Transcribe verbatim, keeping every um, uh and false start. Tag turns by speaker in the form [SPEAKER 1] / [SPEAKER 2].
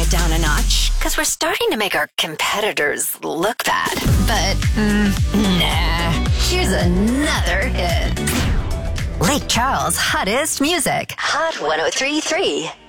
[SPEAKER 1] it down a notch because we're starting to make our competitors look bad. But, mm, nah. Here's another hit. Lake Charles' hottest music. Hot one oh three point three.